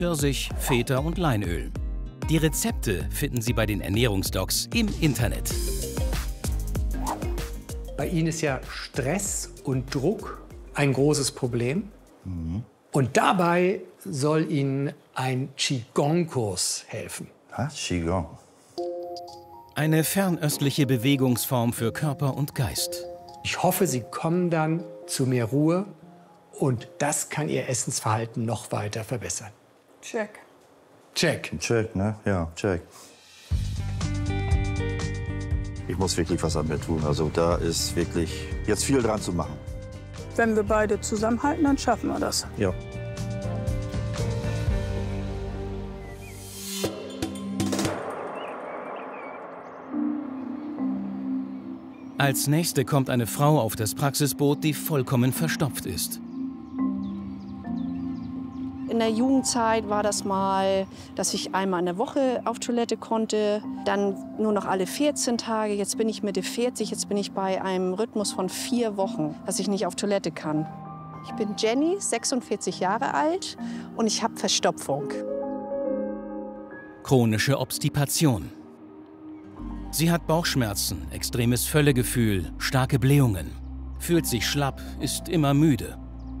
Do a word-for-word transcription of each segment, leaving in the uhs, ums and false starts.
Pfirsich, Feta und Leinöl. Die Rezepte finden Sie bei den Ernährungsdocs im Internet. Bei Ihnen ist ja Stress und Druck ein großes Problem. Mhm. Und dabei soll Ihnen ein Qigong-Kurs helfen. Was? Qigong? Eine fernöstliche Bewegungsform für Körper und Geist. Ich hoffe, Sie kommen dann zu mehr Ruhe und das kann Ihr Essensverhalten noch weiter verbessern. Check. Check. Check, ne? Ja, check. Ich muss wirklich was an mir tun. Also da ist wirklich jetzt viel dran zu machen. Wenn wir beide zusammenhalten, dann schaffen wir das. Ja. Als nächste kommt eine Frau auf das Praxisboot, die vollkommen verstopft ist. In der Jugendzeit war das mal, dass ich einmal in der Woche auf Toilette konnte, dann nur noch alle vierzehn Tage. Jetzt bin ich Mitte vierzig, jetzt bin ich bei einem Rhythmus von vier Wochen, dass ich nicht auf Toilette kann. Ich bin Jenny, sechsundvierzig Jahre alt und ich habe Verstopfung. Chronische Obstipation. Sie hat Bauchschmerzen, extremes Völlegefühl, starke Blähungen, fühlt sich schlapp, ist immer müde.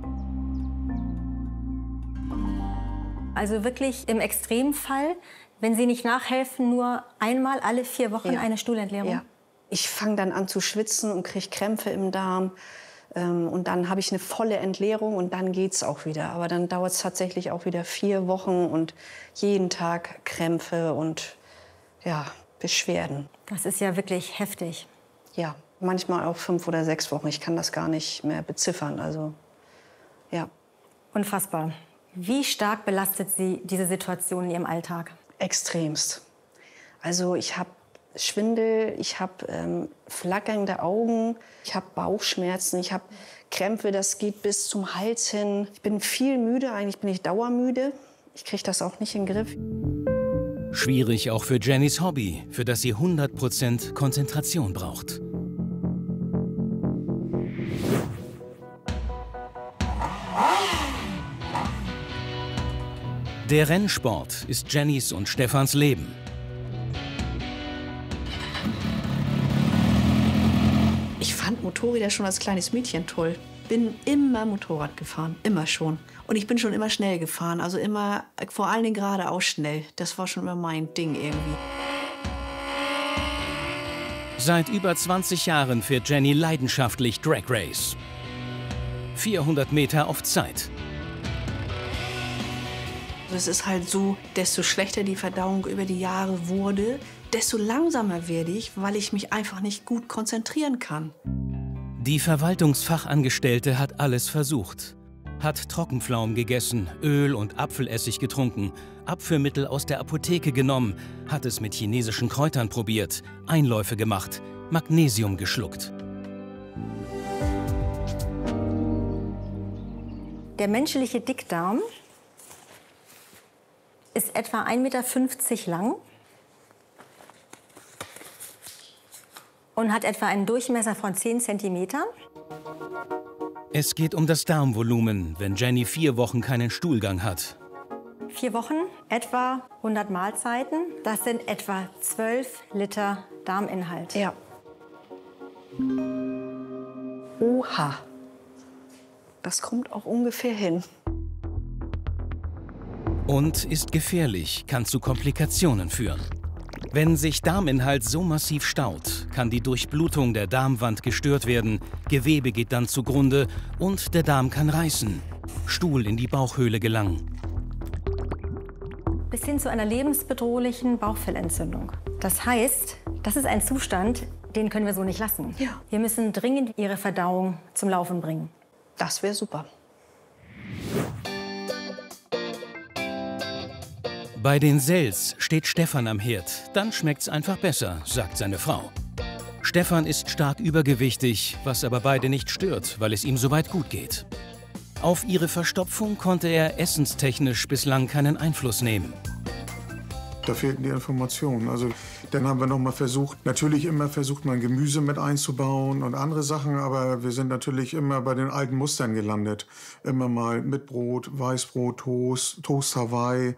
Also wirklich im Extremfall, wenn Sie nicht nachhelfen, nur einmal alle vier Wochen Ja. eine Stuhlentleerung? Ja. Ich fange dann an zu schwitzen und kriege Krämpfe im Darm. Ähm, und dann habe ich eine volle Entleerung und dann geht es auch wieder. Aber dann dauert es tatsächlich auch wieder vier Wochen und jeden Tag Krämpfe und ja, Beschwerden. Das ist ja wirklich heftig. Ja, manchmal auch fünf oder sechs Wochen. Ich kann das gar nicht mehr beziffern. Also, ja. Unfassbar. Wie stark belastet Sie diese Situation in Ihrem Alltag? Extremst. Also ich habe Schwindel, ich habe ähm, flackernde Augen, ich habe Bauchschmerzen, ich habe Krämpfe, das geht bis zum Hals hin. Ich bin viel müde, eigentlich bin ich dauermüde. Ich kriege das auch nicht in den Griff. Schwierig auch für Jennys Hobby, für das sie hundert Prozent Konzentration braucht. Der Rennsport ist Jennys und Stefans Leben. Ich fand Motorräder schon als kleines Mädchen toll. Bin immer Motorrad gefahren, immer schon. Und ich bin schon immer schnell gefahren, also immer, vor allen Dingen geradeaus schnell. Das war schon immer mein Ding irgendwie. Seit über zwanzig Jahren fährt Jenny leidenschaftlich Drag Race. vierhundert Meter auf Zeit. Es ist halt so, desto schlechter die Verdauung über die Jahre wurde, desto langsamer werde ich, weil ich mich einfach nicht gut konzentrieren kann. Die Verwaltungsfachangestellte hat alles versucht. Hat Trockenpflaumen gegessen, Öl und Apfelessig getrunken, Abführmittel aus der Apotheke genommen, hat es mit chinesischen Kräutern probiert, Einläufe gemacht, Magnesium geschluckt. Der menschliche Dickdarm ist etwa ein Meter fünfzig lang und hat etwa einen Durchmesser von zehn Zentimetern. Es geht um das Darmvolumen, wenn Jenny vier Wochen keinen Stuhlgang hat. Vier Wochen, etwa hundert Mahlzeiten. Das sind etwa zwölf Liter Darminhalt. Ja. Oha. Das kommt auch ungefähr hin. Und ist gefährlich, kann zu Komplikationen führen. Wenn sich Darminhalt so massiv staut, kann die Durchblutung der Darmwand gestört werden, Gewebe geht dann zugrunde und der Darm kann reißen, Stuhl in die Bauchhöhle gelangen. Bis hin zu einer lebensbedrohlichen Bauchfellentzündung. Das heißt, das ist ein Zustand, den können wir so nicht lassen. Ja. Wir müssen dringend Ihre Verdauung zum Laufen bringen. Das wäre super. Bei den Sells steht Stefan am Herd, dann schmeckt's einfach besser, sagt seine Frau. Stefan ist stark übergewichtig, was aber beide nicht stört, weil es ihm soweit gut geht. Auf ihre Verstopfung konnte er essenstechnisch bislang keinen Einfluss nehmen. Da fehlten die Informationen. Also dann haben wir noch mal versucht, natürlich immer versucht man Gemüse mit einzubauen und andere Sachen, aber wir sind natürlich immer bei den alten Mustern gelandet. Immer mal mit Brot, Weißbrot, Toast, Toast Hawaii,